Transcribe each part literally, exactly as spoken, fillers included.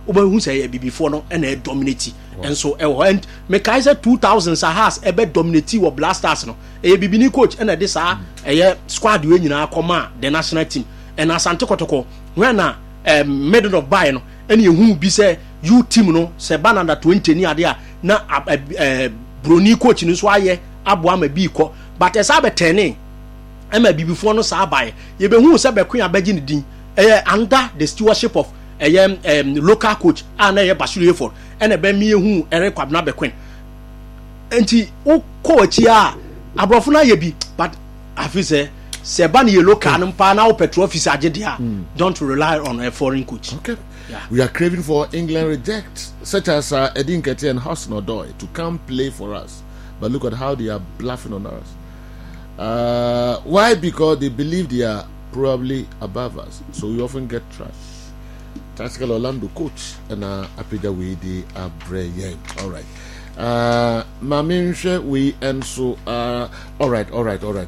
oba hu say bibifo no e na dominate enso e ho and me kai say two thousand Sahas e be dominate wo Blasters no e bibini coach e na de sa e squad we nyina akoma the national team and Asante Kotoko when na um, middle of buy no and you be say you team no say ban under twenty ni ade a na uh, broni coach ni so aye aboa ma bi ko but esa be ten e ma bibifo no sa buy ye be hu say be kun abagi ni din eh under the stewardship of eh um, local coach and eh Bashir Eford and e be mi hu Eric Kwabena be kun enti o coach a abrofo na ye bi but I feel say Seban yellow can pa now petrol office agenda. Don't rely on a foreign coach. Okay. Yeah. We are craving for England reject, such as uh, Edin Ketia and Hudson Odoi, to come play for us. But look at how they are bluffing on us. Uh, why? Because they believe they are probably above us. So we often get trash. Tactical Orlando coach and uh, Apida we they are brilliant. All right. Uh, Maminshe we and so uh, all right, all right, all right.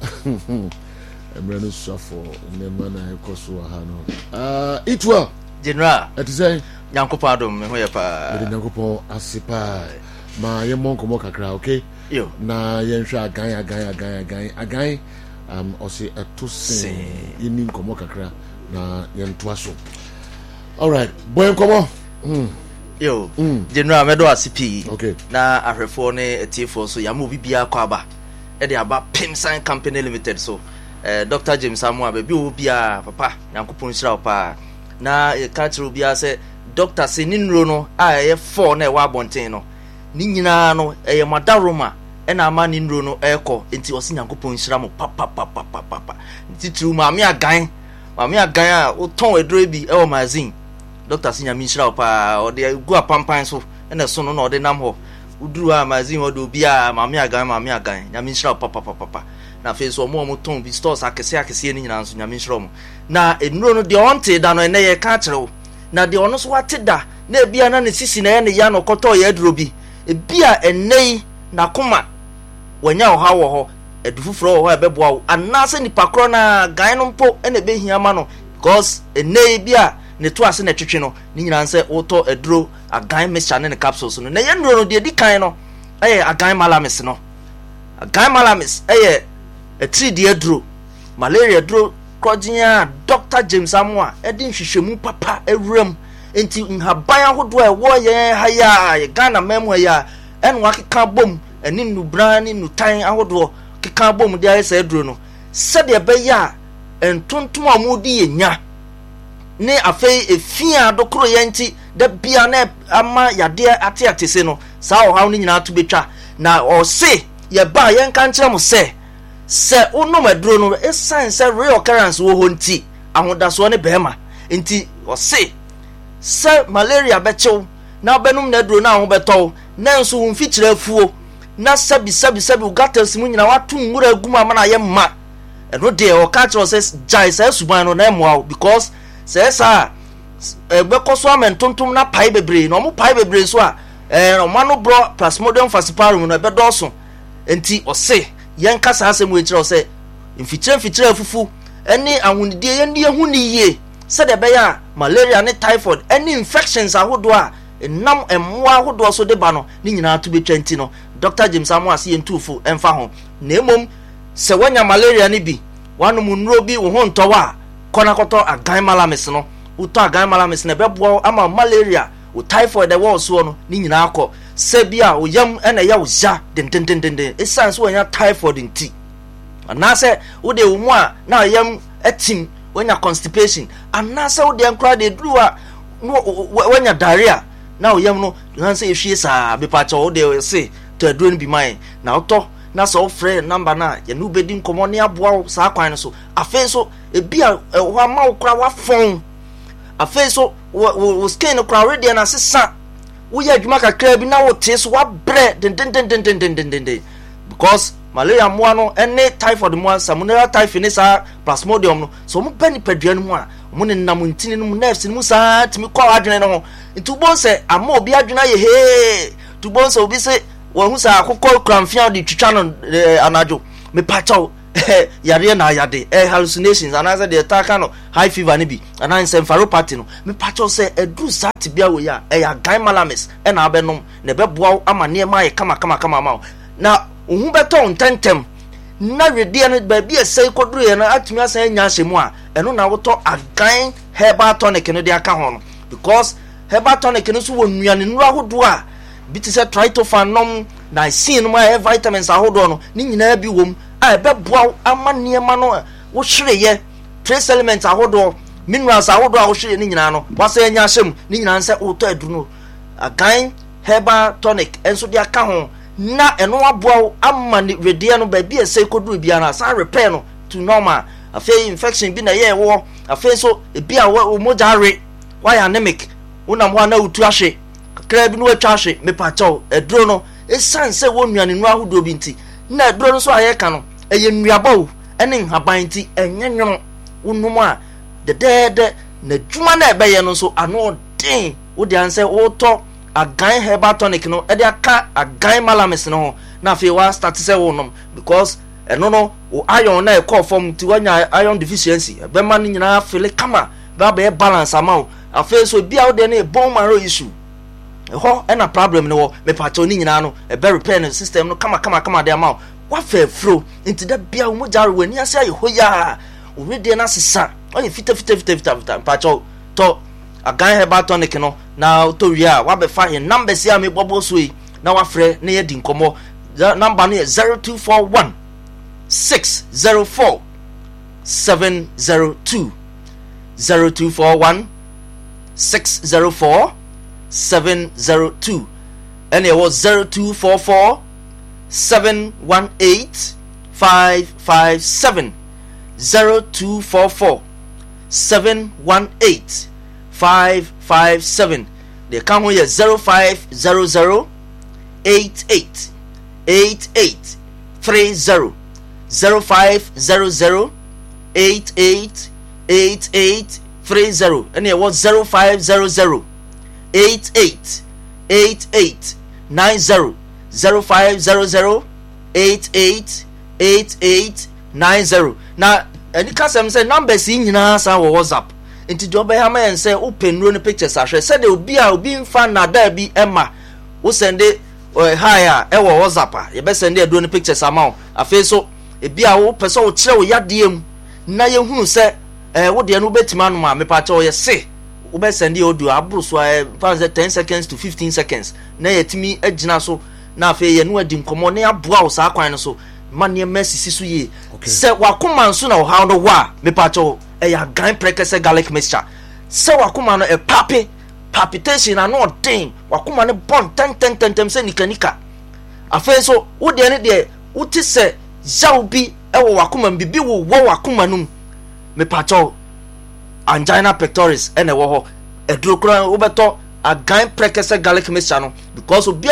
I'm running suffer in the manner of course. Uh, it will General. At say, Yanko pardon, me hoya pa. The Nankopo asipa. Ma yemon komo kakra, okay? Yo. Na yensha again, again, again, again, again. Um, osi atusin. Yinim komo kakra na yentuaso. All right, boy komo. Hmm. Yo. General medo asipi. Okay. Na ahwefo ne etifo so yamu bibia kwaba. E de aba Pimsan Company Limited so. Eh, Doctor James Samuel be obia papa Yankopon hira pa na e ka kire obia se Doctor Seninro no a ye four na e wa bonten no ni nyina no e ye madaroma e na ama ninro no e ko enti osi Yankopon hira mo papa papa papa enti tru ma me agan ma me agan a o ton edro bi e o magazine Doctor Sinyami hira pa o de gu apampan so e na so no na o de nam ho uduru a magazine o do bia ma me agan ma me agan Nyami hira papa papa na fe so mo mo ton bi stores akese akese ni nyina nso Nyame nhiro mo na enuro no de onte da no ene ye ka kire na de ono so wate da na ebia na ne sisi na ye ne ya no koto ye aduro bi ebia enei na koma wanya ho ha wo ho edufufuro ho ebeboa wo anase nipa kro na gan no mpo ene be hia ma no because enei bia ne to ase na twetwe no ni nyina nse woto aduro agan mixture ne capsules no na ye nuro no de di kan no eh agan malamis no agan malamis eh a three day dro malaria dro krojinya Doctor James Samuel edin hwehwemu papa ewrem enti nhaban ahodo e wo ye haya ye Ghana memu ya enwa keka bom eni nubran ni nutan ahodo keka bom de ayesa dro no sede be ya entontom amudi yenya ne afei efia adokoro ye nti da bia na ama yade ate atese no saa o hawo ni nyina to betwa na o se ye ba ye nka nkere mo se se uno maduro no e sense real occurrence wo ho nti ahodaso ne behema nti o se se malaria bechew na benum na duro na ho beto na nso wo mfikire afuo na sabi sabi sabi ugatas mu nyina watu ngura aguma ama na ye ma eno de o ka kiro se jai se suban no na emoa because se sa e bekoso amentontom na pai bebre no mo pai bebre so a eh no mano bro plasmodium falciparum no bedoso nti o se yen kasa asem we kire o se mfikyire mfikyire afufu eni ahunide ye ne ahuni ye se de be ya malaria ne typhoid any infections ahodo a enam emmoa ahodo so de ba no ni nyina to betwa nti no Doctor James Samuel ase yentufu emfa ho na emom se wanya malaria ne bi wanu munro bi wo ho ntowa kona koto agan malamis no uto agan malamis ne bebo ama malaria o typhoid e wo so no ni nyina akọ se bia o yam ena ya o ja den den den den e sans wo nya typhoid nti anase wo de wo mu a na yam etim wanya constipation anase wo de nkra de duru a no wanya diarrhea na o yam no han se ehwie sa be pa cha wo de se to duru bi mai na oto na so frɛ number na ye no bedi nkomo ne aboa sa kwan no so afen so e bia wo ama wo kra wa fon afen so wo skin no kra ready na sesa wo ya adwuma kakra bi na wo te so wa bre den den den den den den den because malaria mo no ene typhoid mo salmonella typhi ne sa plasmodium no so mo bani padua no mu a mo ne nam ntini no mu nerves no mu sa timi kwa adwene no ntu bon se ama obi adwena ye he tu bon se obi se wo hu sa akokọ kramfia de twitwa no anajo me pachaw yare na yade eh hallucinations and answer the attack no high fever ni bi and answer encephalopathy no me patcho say edu sat bia we ya eh ya gan malamis e na abenom na beboa amane ma ye kama kama kama ma na ohu beto ntentem na rede no ba bia sei koduru ye na atumi asan nya hyemu a eno na woto agan herbal tonic no de aka ho no because herbal tonic no so wonuane nura hodo a bi ti say tryptophan na sin ma e vitamins ahodo no ni nyina bi wom a beboa amane ma no wo hwereye trace elements ahodo minerals ahodo a wo hwere ni nyina no wasa nya hyem ni nyina nse woto aduru no agan herbal tonic enso de aka ho na eno aboa amane rede no ba bi ese koduru bia na sa repair no to normal afei infection bi na ye wo afei so e bi a wo mojare why anemic una mo na utu ahwe kakra bi no atwa ahwe me pacho eduro no e sanse wo nuane nu ahodo bi nti na eduro no so aye ka no eye nuaba ene nhaban nti enyenwon unum a de de de na dwuma na ebe ye no so ano den wo de anse wo to agan herbal tonic no e de aka agan malamis no na afei wa start say wo nom because eno no o iron na e call form ti wanya iron deficiency be ma ni nyina fele kama ba be balance amount afei so bia wo de na bone marrow issue e ho e na problem no me pato ni nyina no e be repair no system no kama kama kama de amount wa fe fro nti da bia wo jare wani ase aye ho ya o rede na sesa o fita fita fita fita fita pato to agan herbal tonic no na to wi a wa be fa hin numbers ya me bobo so yi na wa frɛ na ye di nkomo number no zero two four one six zero four seven zero two zero two four one six zero four seven zero two and it was zero two four four seven one eight five five seven zero two four four seven one eight five five seven. The account here zero five zero zero eight eight eight eight three zero zero five zero zero eight eight eight eight three zero and it was zero five zero zero eight eight eight eight nine zero zero five zero zero eight eight eight eight nine zero. Now any custom say numbers in nyina sa wo WhatsApp enti do be ha ma yen say open ro no pictures ahwe say de obi a obi mfa na da bi ema wo send e hi a e wo WhatsApp a ye be send e do no pictures ama afi so e bia wo pese wo kire wo yade am na ye hunu say eh wo de no betima no ma me pa che wo ye se wo be send e audio aburu so e pa ten seconds to fifteen seconds na ye timi agina so na afi ye no adi nkomo na aboa wo sa kwan no so manie mesisi so ye se wakoma nso na wo ha no wa me pa che e ya gan prekese garlic mixture se wakoma no e papi palpitation na no den wakoma ne bon ten ten ten ten se nikanika afi so wo de ne de wo ti se jaubi e wo wakoma bibi wo wo wakoma num me pa che angina pectoris ene wo ho eduro kro wo beto a gan prekese garlic mixture no because obi